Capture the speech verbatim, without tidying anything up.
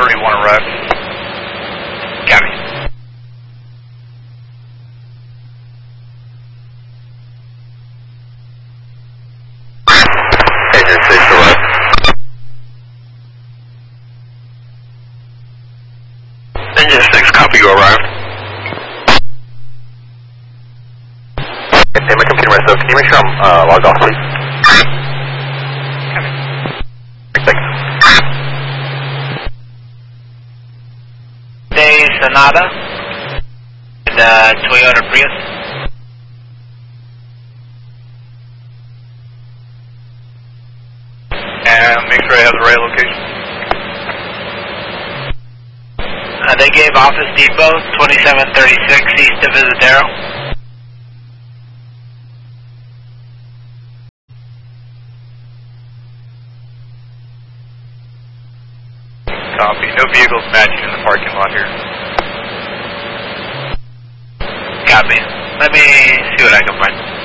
thirty-one arrived. Copy. Engine six arrived. Engine six, copy, you arrived. Okay, my computer myself. Can you make sure I'm uh, logged off, please? Thanks. Day Sonata, the Toyota Prius. And make sure I have the right location. Uh, they gave Office Depot, twenty-seven thirty-six east of Isidero. Copy. No vehicles matching in the parking lot here. Copy. Let me see what I can find.